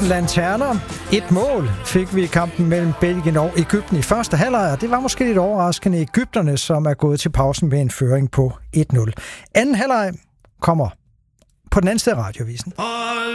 lanterner. Et mål fik vi i kampen mellem Belgien og Egypten i første halvleg, og det var måske lidt overraskende. Egypterne, som er gået til pausen med en føring på 1-0. Anden halvleg kommer på den anden side af Radiovisen.